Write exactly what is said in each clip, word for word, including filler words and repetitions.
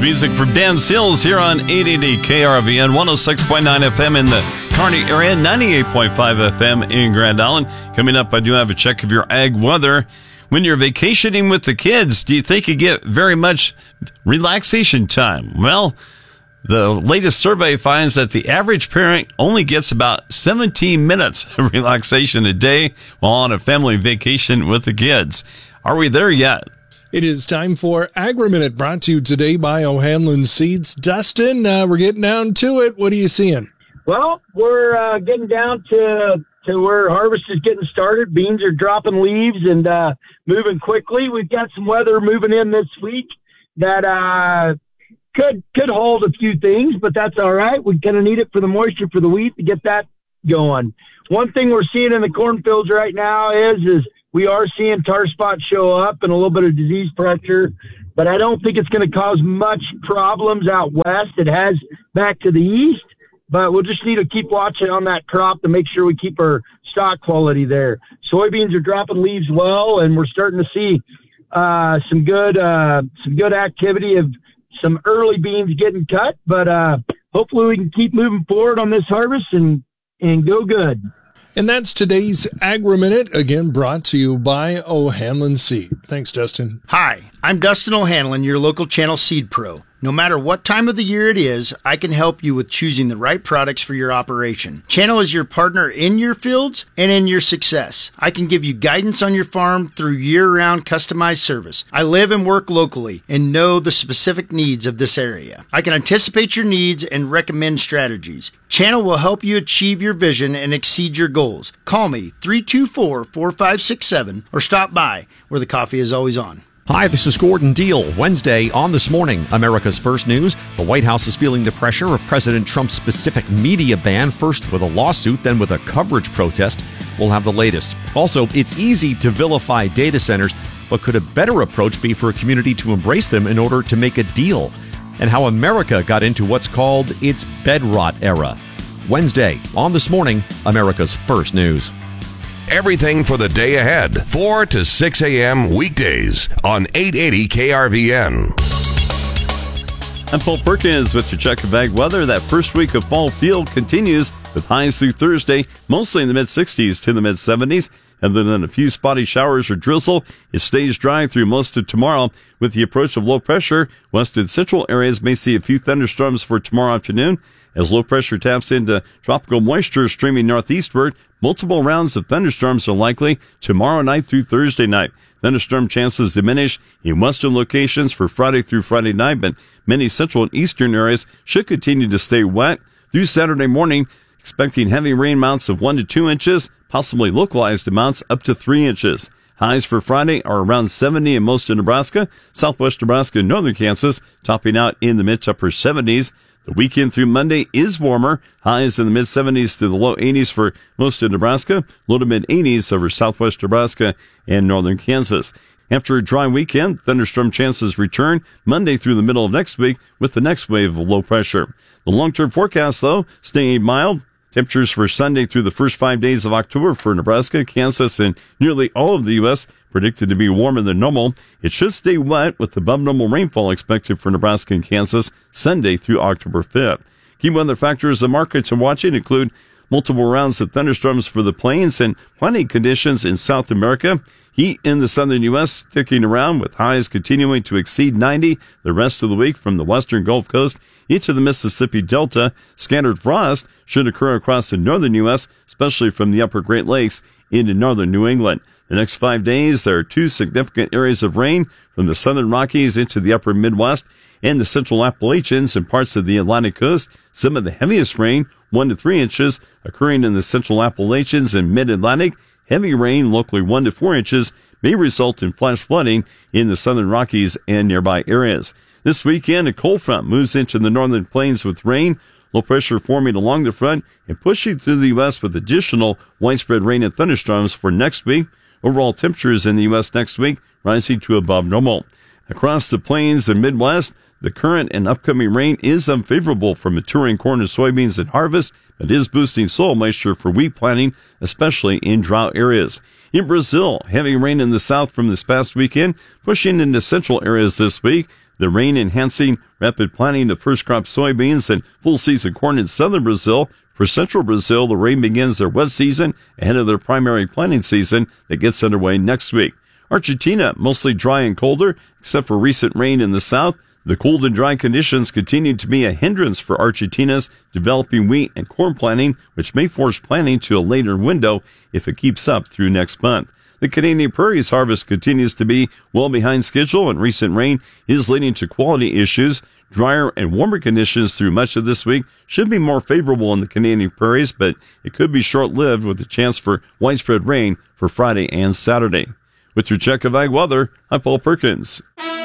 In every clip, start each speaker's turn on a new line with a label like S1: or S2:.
S1: music from Dan Seals here on eight eighty K R V N, one oh six point nine F M in the Kearney area, ninety-eight point five F M in Grand Island. Coming up, I do have a check of your ag weather. When you're vacationing with the kids, do you think you get very much relaxation time? Well, the latest survey finds that the average parent only gets about seventeen minutes of relaxation a day while on a family vacation with the kids. Are we there yet?
S2: It is time for Agri-Minute, brought to you today by O'Hanlon Seeds. Dustin, uh, we're getting down to it. What are you seeing?
S3: Well, we're uh, getting down to to where harvest is getting started. Beans are dropping leaves and uh, moving quickly. We've got some weather moving in this week that uh, could could hold a few things, but that's all right. We kind of need it for the moisture for the wheat to get that going. One thing we're seeing in the cornfields right now is is we are seeing tar spots show up and a little bit of disease pressure, but I don't think it's going to cause much problems out west. It has back to the east, but we'll just need to keep watching on that crop to make sure we keep our stock quality there. Soybeans are dropping leaves well, and we're starting to see uh, some good uh, some good activity of some early beans getting cut, but uh, hopefully we can keep moving forward on this harvest and, and go good.
S2: And that's today's Agri-Minute, again brought to you by O'Hanlon Seed. Thanks, Dustin.
S4: Hi, I'm Dustin O'Hanlon, your local channel seed pro. No matter what time of the year it is, I can help you with choosing the right products for your operation. Channel is your partner in your fields and in your success. I can give you guidance on your farm through year-round customized service. I live and work locally and know the specific needs of this area. I can anticipate your needs and recommend strategies. Channel will help you achieve your vision and exceed your goals. Call me three two four, four five six seven or stop by where the coffee is always on.
S5: Hi, this is Gordon Deal. Wednesday on This Morning, America's First News. The White House is feeling the pressure of President Trump's specific media ban, first with a lawsuit, then with a coverage protest. We'll have the latest. Also, it's easy to vilify data centers, but could a better approach be for a community to embrace them in order to make a deal? And how America got into what's called its bedrot era. Wednesday on This Morning, America's First News.
S6: Everything for the day ahead, four to six a.m. weekdays on eight eighty K R V N.
S1: I'm Paul Perkins with your check of ag weather. That first week of fall field continues with highs through Thursday, mostly in the mid-sixties to the mid-seventies. Other than a few spotty showers or drizzle, it stays dry through most of tomorrow. With the approach of low pressure, west and central areas may see a few thunderstorms for tomorrow afternoon. As low pressure taps into tropical moisture streaming northeastward, multiple rounds of thunderstorms are likely tomorrow night through Thursday night. Thunderstorm chances diminish in western locations for Friday through Friday night, but many central and eastern areas should continue to stay wet through Saturday morning, expecting heavy rain amounts of one to two inches, possibly localized amounts up to three inches. Highs for Friday are around seventy in most of Nebraska, southwest Nebraska, and northern Kansas, topping out in the mid to upper seventies. The weekend through Monday is warmer. Highs in the mid-seventies to the low eighties for most of Nebraska, low to mid-eighties over southwest Nebraska and northern Kansas. After a dry weekend, thunderstorm chances return Monday through the middle of next week with the next wave of low pressure. The long-term forecast, though, staying mild. Temperatures for Sunday through the first five days of October for Nebraska, Kansas, and nearly all of the U S predicted to be warmer than normal. It should stay wet with above normal rainfall expected for Nebraska and Kansas Sunday through October fifth. Key weather factors the markets are watching include multiple rounds of thunderstorms for the plains and plenty conditions in South America. Heat in the southern U S sticking around with highs continuing to exceed ninety the rest of the week from the western Gulf Coast into the Mississippi Delta. Scattered frost should occur across the northern U S, especially from the upper Great Lakes into northern New England. The next five days, there are two significant areas of rain from the southern Rockies into the upper Midwest and the central Appalachians and parts of the Atlantic coast. Some of the heaviest rain, one to three inches, occurring in the central Appalachians and mid-Atlantic. Heavy rain, locally one to four inches, may result in flash flooding in the southern Rockies and nearby areas. This weekend, a cold front moves into the northern plains with rain, low pressure forming along the front and pushing through the U S with additional widespread rain and thunderstorms for next week. Overall temperatures in the U S next week rising to above normal. Across the plains and Midwest, the current and upcoming rain is unfavorable for maturing corn and soybeans at harvest, but is boosting soil moisture for wheat planting, especially in drought areas. In Brazil, heavy rain in the south from this past weekend, pushing into central areas this week. The rain enhancing rapid planting of first crop soybeans and full season corn in southern Brazil. For central Brazil, the rain begins their wet season ahead of their primary planting season that gets underway next week. Argentina, mostly dry and colder, except for recent rain in the south. The cold and dry conditions continue to be a hindrance for Argentina's developing wheat and corn planting, which may force planting to a later window if it keeps up through next month. The Canadian Prairies harvest continues to be well behind schedule, and recent rain is leading to quality issues. Drier and warmer conditions through much of this week should be more favorable in the Canadian Prairies, but it could be short-lived with a chance for widespread rain for Friday and Saturday. With your check of ag weather, I'm Paul Perkins.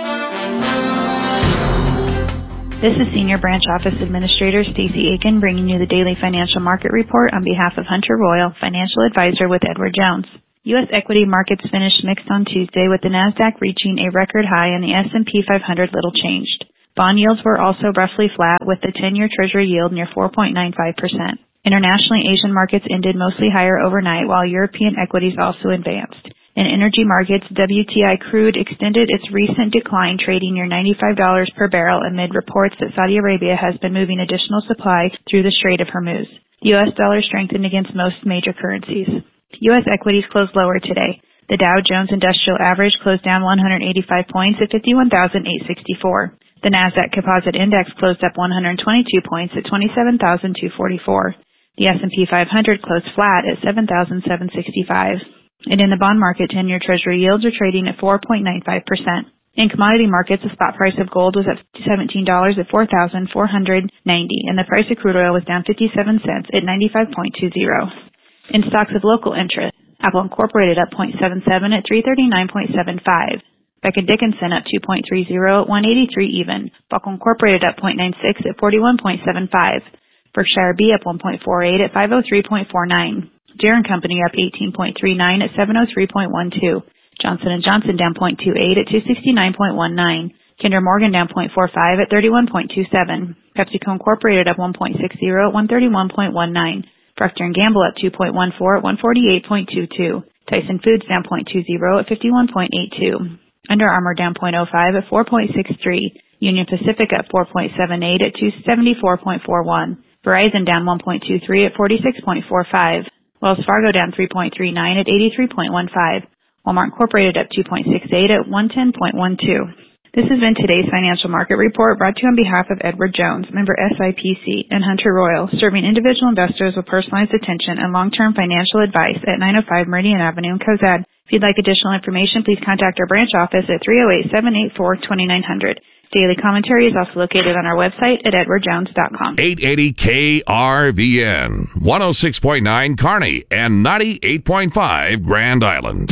S7: This is Senior Branch Office Administrator Stacy Aiken bringing you the daily financial market report on behalf of Hunter Royal, financial advisor with Edward Jones. U S equity markets finished mixed on Tuesday with the Nasdaq reaching a record high and the S and P five hundred little changed. Bond yields were also roughly flat with the ten-year Treasury yield near four point nine five percent. Internationally, Asian markets ended mostly higher overnight while European equities also advanced. In energy markets, W T I crude extended its recent decline, trading near ninety-five dollars per barrel amid reports that Saudi Arabia has been moving additional supply through the Strait of Hormuz. The U S dollar strengthened against most major currencies. U S equities closed lower today. The Dow Jones Industrial Average closed down one hundred eighty-five points at fifty-one thousand eight hundred sixty-four. The Nasdaq Composite Index closed up one hundred twenty-two points at twenty-seven thousand two hundred forty-four. The S and P five hundred closed flat at seven thousand seven hundred sixty-five. And in the bond market, ten-year Treasury yields are trading at four point nine five percent. In commodity markets, the spot price of gold was at seventeen dollars at four thousand four hundred ninety dollars, and the price of crude oil was down fifty-seven cents at ninety-five point two zero. In stocks of local interest, Apple Incorporated up zero point seven seven at three thirty-nine point seven five. Becton Dickinson up two point three zero at one eighty-three even. Buckle Incorporated up zero point nine six at forty-one point seven five. Berkshire B up one point four eight at five oh three point four nine. Deere and Company up eighteen point three nine at seven oh three point one two. Johnson and Johnson down zero point two eight at two sixty-nine point one nine. Kinder Morgan down zero point four five at thirty-one point two seven. PepsiCo Incorporated up one point six zero at one thirty-one point one nine. Procter and Gamble up two point one four at one forty-eight point two two. Tyson Foods down zero point two zero at fifty-one point eight two. Under Armour down zero point oh five at four point six three. Union Pacific up four point seven eight at two seventy-four point four one. Verizon down one point two three at forty-six point four five. Wells Fargo down three point three nine at eighty-three point one five. Walmart Incorporated up two point six eight at one ten point one two. This has been today's financial market report brought to you on behalf of Edward Jones, member S I P C, and Hunter Royal, serving individual investors with personalized attention and long-term financial advice at nine oh five Meridian Avenue in Cozad. If you'd like additional information, please contact our branch office at three oh eight, seven eight four, two nine zero zero. Daily commentary is also located on our website at edward jones dot com.
S6: eight eighty K R V N, one oh six point nine Kearney, and ninety-eight point five Grand Island.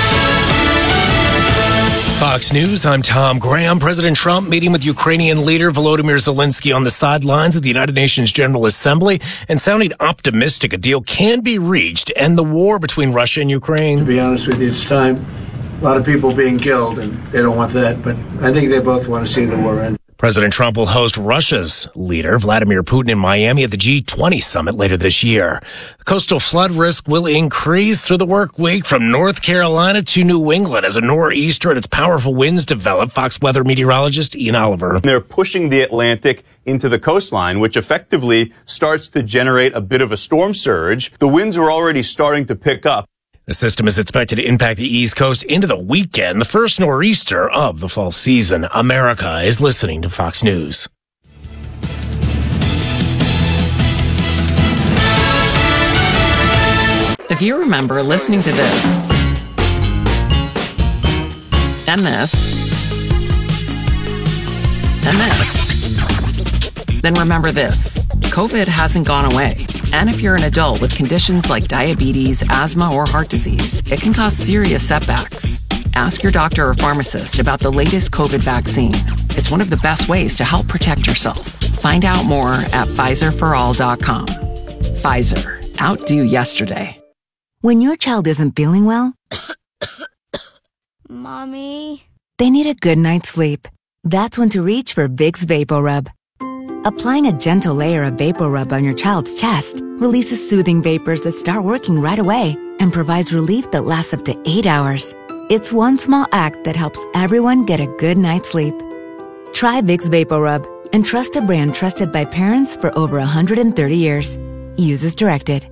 S8: Fox News, I'm Tom Graham. President Trump meeting with Ukrainian leader Volodymyr Zelensky on the sidelines of the United Nations General Assembly and sounding optimistic a deal can be reached to end the war between Russia and Ukraine.
S9: To be honest with you, it's time. A lot of people being killed, and they don't want that, but I think they both want to see the war end.
S8: President Trump will host Russia's leader, Vladimir Putin, in Miami at the G twenty summit later this year. The coastal flood risk will increase through the work week from North Carolina to New England as a nor'easter and its powerful winds develop. Fox weather meteorologist Ian Oliver.
S10: They're pushing the Atlantic into the coastline, which effectively starts to generate a bit of a storm surge. The winds are already starting to pick up.
S8: The system is expected to impact the East Coast into the weekend, the first nor'easter of the fall season. America is listening to Fox News.
S11: If you remember listening to this, and this, and this, then remember this. COVID hasn't gone away. And if you're an adult with conditions like diabetes, asthma, or heart disease, it can cause serious setbacks. Ask your doctor or pharmacist about the latest COVID vaccine. It's one of the best ways to help protect yourself. Find out more at Pfizer for all dot com. Pfizer. Outdo yesterday.
S12: When your child isn't feeling well,
S13: Mommy,
S12: they need a good night's sleep. That's when to reach for Vicks VapoRub. Applying a gentle layer of Vapor Rub on your child's chest releases soothing vapors that start working right away and provides relief that lasts up to eight hours. It's one small act that helps everyone get a good night's sleep. Try Vicks Vapor Rub and trust a brand trusted by parents for over one hundred thirty years. Use as directed.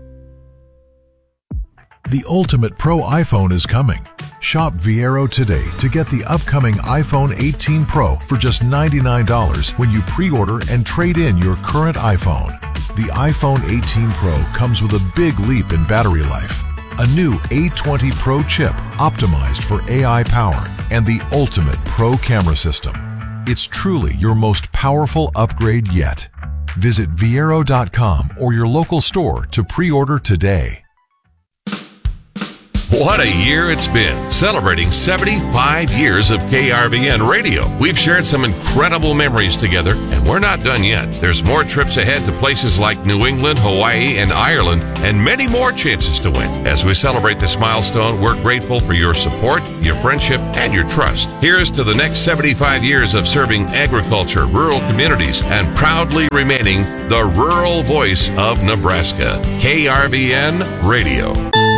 S13: The ultimate pro iPhone is coming. Shop Viero today to get the upcoming iPhone eighteen Pro for just ninety-nine dollars when you pre-order and trade in your current iPhone. The iPhone eighteen Pro comes with a big leap in battery life, a new A twenty Pro chip optimized for A I power, and the ultimate pro camera system. It's truly your most powerful upgrade yet. Visit Viero dot com or your local store to pre-order today.
S6: What a year it's been, celebrating seventy-five years of K R V N radio. We've shared some incredible memories together, and we're not done yet. There's more trips ahead to places like New England, Hawaii, and Ireland, and many more chances to win. As we celebrate this milestone, we're grateful for your support, your friendship, and your trust. Here's to the next seventy-five years of serving agriculture, rural communities, and proudly remaining the rural voice of Nebraska. K R V N Radio.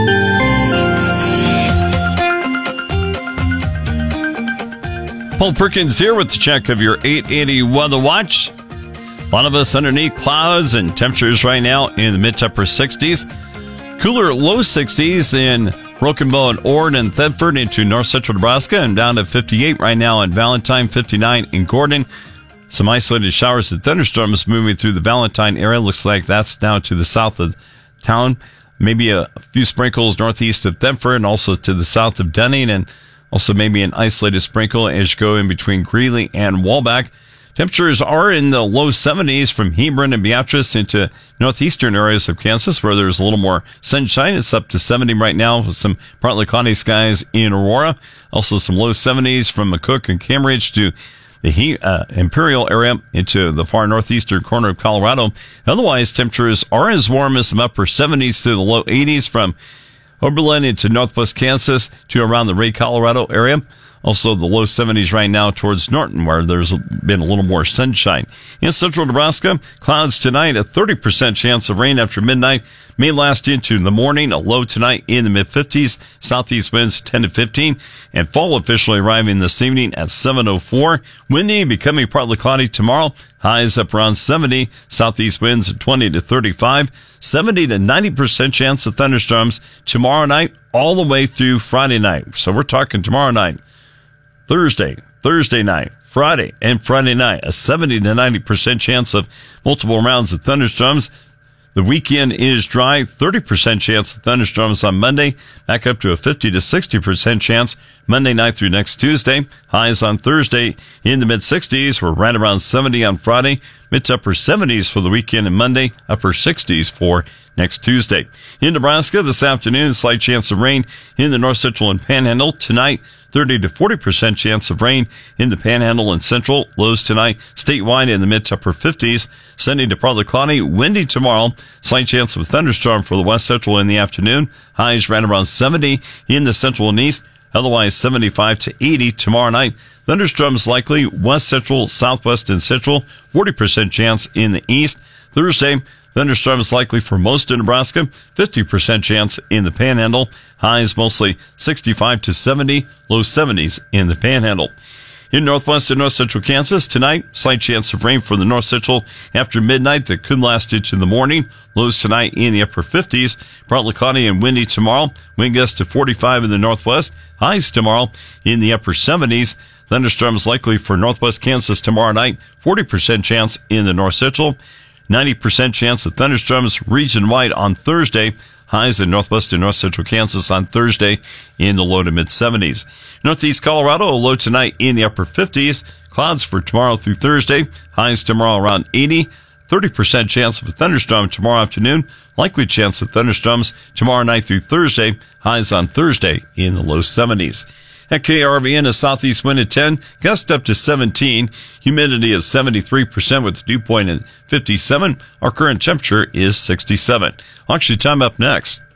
S1: Paul Perkins here with the check of your eight eighty Weather Watch. A lot of us underneath clouds and temperatures right now in the mid to upper sixties. Cooler low sixties in Broken Bow and Ord and Thedford into north central Nebraska, and down to fifty-eight right now in Valentine, fifty-nine in Gordon. Some isolated showers and thunderstorms moving through the Valentine area. Looks like that's down to the south of town. Maybe a few sprinkles northeast of Thedford and also to the south of Dunning, and also maybe an isolated sprinkle as you go in between Greeley and Walbach. Temperatures are in the low seventies from Hebron and Beatrice into northeastern areas of Kansas, where there's a little more sunshine. It's up to seventy right now with some partly cloudy skies in Aurora. Also some low seventies from McCook and Cambridge to the he, uh, Imperial area into the far northeastern corner of Colorado. Otherwise, temperatures are as warm as some upper seventies to the low eighties from Oberlin into northwest Kansas to around the Ray, Colorado area. Also the low seventies right now towards Norton, where there's been a little more sunshine. In central Nebraska, clouds tonight, a thirty percent chance of rain after midnight. May last into the morning, a low tonight in the mid-fifties. Southeast winds ten to fifteen. And fall officially arriving this evening at seven oh four. Windy, becoming partly cloudy tomorrow. Highs up around seventy. Southeast winds at twenty to thirty-five. seventy to ninety percent chance of thunderstorms tomorrow night all the way through Friday night. So we're talking tomorrow night, Thursday, Thursday night, Friday, and Friday night. A seventy to ninety percent chance of multiple rounds of thunderstorms. The weekend is dry, thirty percent chance of thunderstorms on Monday, back up to a fifty to sixty percent chance Monday night through next Tuesday. Highs on Thursday in the mid-sixties. We're right around seventy on Friday, mid to upper seventies for the weekend and Monday, upper sixties for next Tuesday. In Nebraska this afternoon, slight chance of rain in the north central and panhandle. Tonight, thirty to forty percent chance of rain in the panhandle and central. Lows tonight statewide in the mid to upper fifties. Sunday to partly cloudy, windy tomorrow. Slight chance of a thunderstorm for the west central in the afternoon. Highs right around seventy in the central and east. Otherwise, seventy-five to eighty tomorrow night. Thunderstorms likely west central, southwest, and central. forty percent chance in the east. Thursday, thunderstorms likely for most of Nebraska. fifty percent chance in the panhandle. Highs mostly sixty-five to seventy. Low seventies in the panhandle. In northwest and north central Kansas tonight, slight chance of rain for the north central after midnight that could last into the morning. Lows tonight in the upper fifties. Partly cloudy and windy tomorrow. Wind gusts to forty-five in the northwest. Highs tomorrow in the upper seventies. Thunderstorms likely for northwest Kansas tomorrow night. forty percent chance in the north central. ninety percent chance of thunderstorms region-wide on Thursday. Highs in northwest and north central Kansas on Thursday in the low to mid seventies. Northeast Colorado, a low tonight in the upper fifties. Clouds for tomorrow through Thursday. Highs tomorrow around eighty. thirty percent chance of a thunderstorm tomorrow afternoon. Likely chance of thunderstorms tomorrow night through Thursday. Highs on Thursday in the low seventies. At K R V N, a southeast wind at ten, gust up to seventeen. Humidity is seventy-three percent with a dew point at fifty-seven. Our current temperature is sixty-seven. Auction time up next.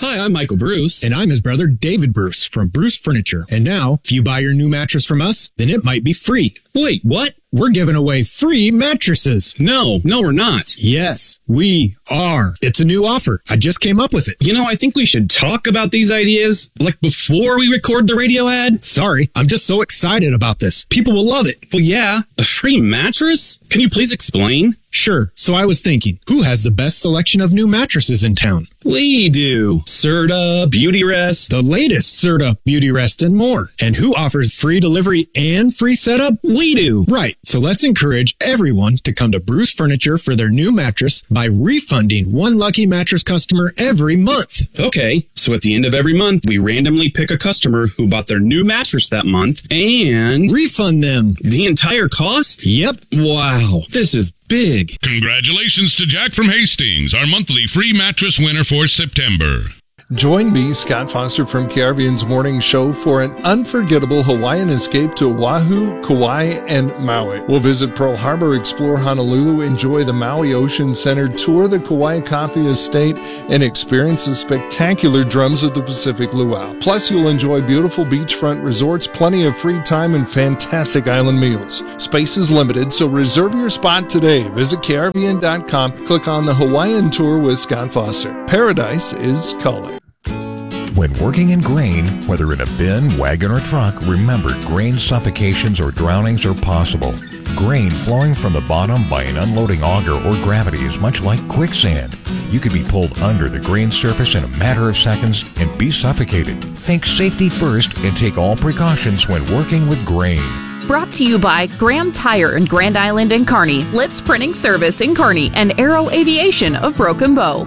S14: Hi, I'm Michael Bruce. And I'm his brother, David Bruce, from Bruce Furniture. And now, if you buy your new mattress from us, then it might be free. Wait, what? We're giving away free mattresses. No, no, we're not. Yes, we are. It's a new offer. I just came up with it. You know, I think we should talk about these ideas, like before we record the radio ad. Sorry, I'm just so excited about this. People will love it. Well, yeah, a free mattress? Can you please explain? Sure. So I was thinking, who has the best selection of new mattresses in town? We do. Serta, Beautyrest, the latest Serta, Beautyrest, and more. And who offers free delivery and free setup? We do. Right. So let's encourage everyone to come to Bruce Furniture for their new mattress by refunding one lucky mattress customer every month. Okay. So at the end of every month, we randomly pick a customer who bought their new mattress that month and refund them the entire cost? Yep. Wow. This is big.
S15: Congratulations to Jack from Hastings, our monthly free mattress winner for September.
S2: Join me, Scott Foster from K R V N's Morning Show, for an unforgettable Hawaiian escape to Oahu, Kauai, and Maui. We'll visit Pearl Harbor, explore Honolulu, enjoy the Maui Ocean Center, tour the Kauai Coffee Estate, and experience the spectacular drums of the Pacific Luau. Plus, you'll enjoy beautiful beachfront resorts, plenty of free time, and fantastic island meals. Space is limited, so reserve your spot today. Visit K R V N dot com, click on the Hawaiian Tour with Scott Foster. Paradise is calling.
S16: When working in grain, whether in a bin, wagon, or truck, remember grain suffocations or drownings are possible. Grain flowing from the bottom by an unloading auger or gravity is much like quicksand. You could be pulled under the grain surface in a matter of seconds and be suffocated. Think safety first and take all precautions when working with grain.
S17: Brought to you by Graham Tire in Grand Island and Kearney, Lips Printing Service in Kearney, and Aero Aviation of Broken Bow.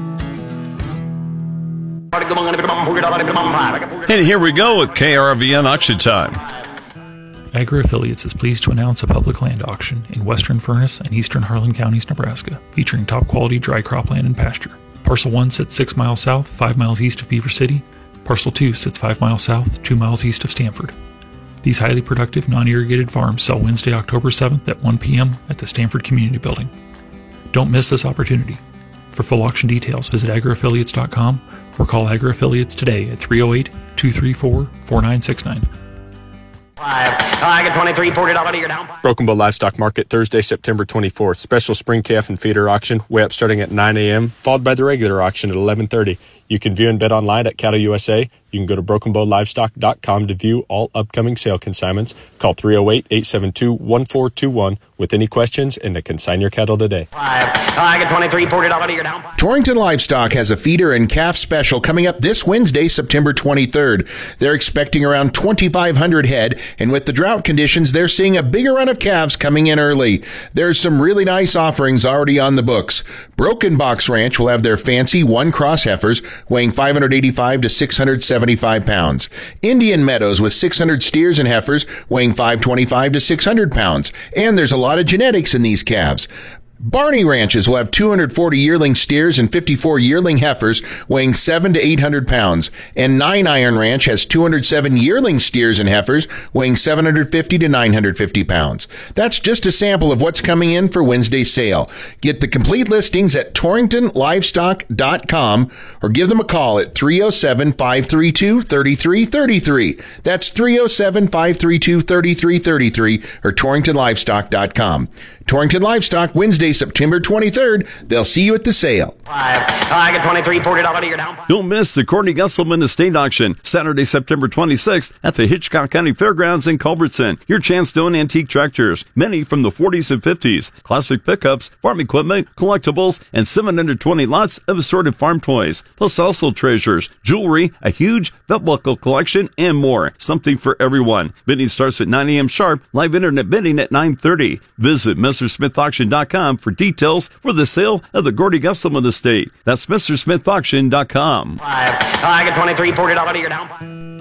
S1: And here we go with K R V N Auction Time.
S18: Agri Affiliates is pleased to announce a public land auction in Western Furnace and Eastern Harlan Counties, Nebraska, featuring top quality dry cropland and pasture. Parcel one sits six miles south, five miles east of Beaver City. Parcel two sits five miles south, two miles east of Stanford. These highly productive, non-irrigated farms sell Wednesday, October seventh at one p.m. at the Stanford Community Building. Don't miss this opportunity. For full auction details, visit agri affiliates dot com or call Agri Affiliates today at three oh eight, two three four, four nine six nine.
S19: I get twenty-three, forty dollars a year down.
S20: Broken Bow Livestock Market, Thursday, September twenty-fourth. Special spring calf and feeder auction, way up starting at nine a.m., followed by the regular auction at eleven thirty. You can view and bid online at Cattle U S A. You can go to broken bow livestock dot com to view all upcoming sale consignments. Call three oh eight, eight seven two, one four two one with any questions and to consign your cattle today.
S19: I get twenty-three, forty dollars a year down.
S21: Torrington Livestock has a feeder and calf special coming up this Wednesday, September twenty-third. They're expecting around twenty-five hundred head, and with the drought conditions, they're seeing a bigger run of calves coming in early. There's some really nice offerings already on the books. Broken Box Ranch will have their fancy one-cross heifers weighing five hundred eighty-five to six hundred seventy-five pounds. Indian Meadows with six hundred steers and heifers weighing five twenty-five to six hundred pounds. And there's a lot of genetics in these calves. Barney Ranches will have two hundred forty yearling steers and fifty-four yearling heifers weighing seven to eight hundred pounds. And Nine Iron Ranch has two hundred seven yearling steers and heifers weighing seven hundred fifty to nine hundred fifty pounds. That's just a sample of what's coming in for Wednesday's sale. Get the complete listings at torrington livestock dot com or give them a call at three oh seven, five three two, three three three three. That's three oh seven, five three two, three three three three or torrington livestock dot com. Torrington Livestock, Wednesday, September twenty-third. They'll see you at the sale.
S19: I get twenty-three, forty dollars a year down.
S1: Don't miss the Courtney Gesselman Estate Auction, Saturday, September twenty-sixth at the Hitchcock County Fairgrounds in Culbertson. Your chance to own antique tractors, many from the forties and fifties, classic pickups, farm equipment, collectibles, and seven hundred twenty lots of assorted farm toys, plus also treasures, jewelry, a huge belt buckle collection, and more. Something for everyone. Bidding starts at nine a.m. sharp, live internet bidding at nine thirty. Visit Mister Smith Auction dot com for details for the sale of the Gordy Gesselman Estate. That's Mister Smith Auction dot com.
S19: I get twenty-three, forty dollars a year down.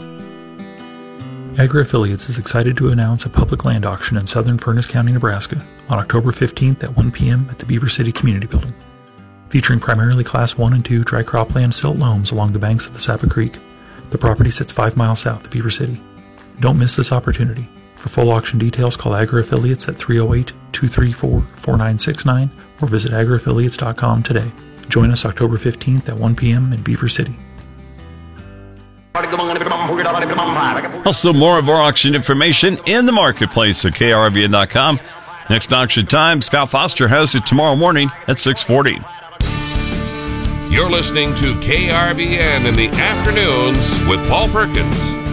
S18: Agri Affiliates is excited to announce a public land auction in southern Furnace County, Nebraska on October fifteenth at one p.m. at the Beaver City Community Building. Featuring primarily Class one and two dry cropland silt loams along the banks of the Sapa Creek, the property sits five miles south of Beaver City. Don't miss this opportunity. For full auction details, call Agri Affiliates at three oh eight, two three four, four nine six nine or visit agri affiliates dot com today. Join us October fifteenth at one p.m. in Beaver City.
S1: Also, more of our auction information in the marketplace at K R V N dot com. Next auction time, Scott Foster has it tomorrow morning at six forty.
S6: You're listening to K R V N in the afternoons with Paul Perkins.